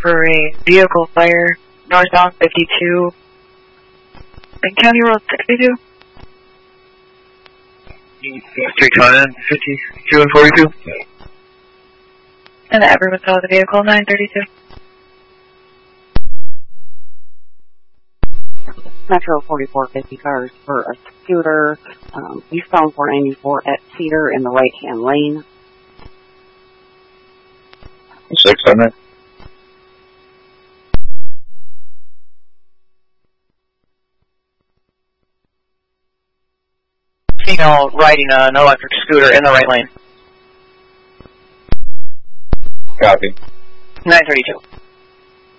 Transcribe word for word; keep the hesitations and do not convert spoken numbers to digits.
for a vehicle fire northbound fifty-two and County Road sixty-two. Street Conan, fifty-two and forty-two. And everyone saw the vehicle, nine thirty-two. Metro forty-four fifty cars for a scooter, um, eastbound four ninety-four at Cedar in the right-hand lane. Six on that. Female riding an electric scooter in the right lane. Copy. nine thirty-two.